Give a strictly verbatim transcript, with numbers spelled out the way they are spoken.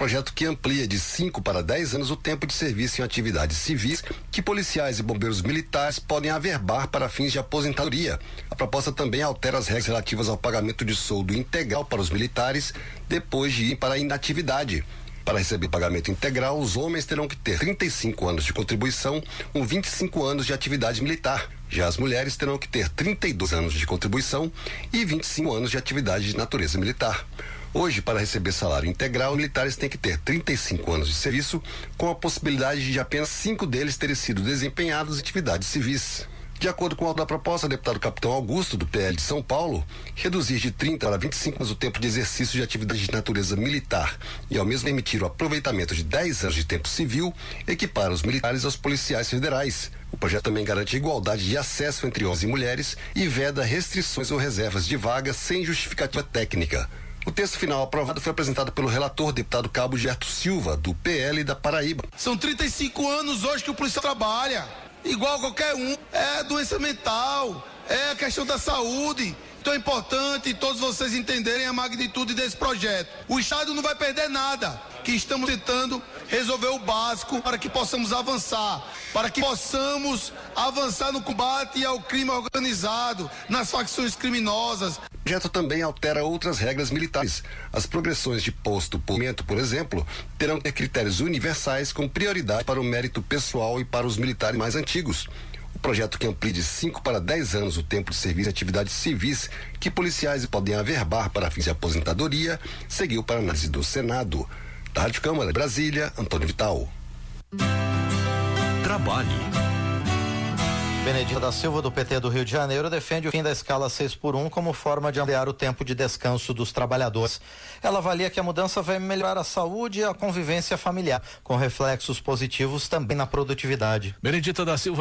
projeto que amplia de cinco para dez anos o tempo de serviço em atividades civis que policiais e bombeiros militares podem averbar para fins de aposentadoria. A proposta também altera as regras relativas ao pagamento de soldo integral para os militares depois de ir para a inatividade. Para receber pagamento integral, os homens terão que ter trinta e cinco anos de contribuição com vinte e cinco anos de atividade militar. Já as mulheres terão que ter trinta e dois anos de contribuição e vinte e cinco anos de atividade de natureza militar. Hoje, para receber salário integral, militares têm que ter trinta e cinco anos de serviço, com a possibilidade de apenas cinco deles terem sido desempenhados em atividades civis. De acordo com a da proposta, o deputado Capitão Augusto, do P L de São Paulo, reduzir de trinta para vinte e cinco anos o tempo de exercício de atividade de natureza militar e ao mesmo permitir o aproveitamento de dez anos de tempo civil, equipara os militares aos policiais federais. O projeto também garante igualdade de acesso entre homens e mulheres e veda restrições ou reservas de vagas sem justificativa técnica. O texto final aprovado foi apresentado pelo relator, deputado Cabo Gerto Silva, do P L da Paraíba. São trinta e cinco anos hoje que o policial trabalha, igual qualquer um. É doença mental, é a questão da saúde. Então é importante todos vocês entenderem a magnitude desse projeto. O Estado não vai perder nada, que estamos tentando resolver o básico para que possamos avançar, para que possamos avançar no combate ao crime organizado, nas facções criminosas. O projeto também altera outras regras militares. As progressões de posto por momento, por exemplo, terão que ter critérios universais com prioridade para o mérito pessoal e para os militares mais antigos. O projeto que amplia de cinco para dez anos o tempo de serviço em atividades civis que policiais podem averbar para fins de aposentadoria seguiu para análise do Senado. Da Rádio Câmara, Brasília, Antônio Vital. Trabalhe. Benedita da Silva, do P T do Rio de Janeiro, defende o fim da escala seis por um como forma de ampliar o tempo de descanso dos trabalhadores. Ela avalia que a mudança vai melhorar a saúde e a convivência familiar, com reflexos positivos também na produtividade. Benedita da Silva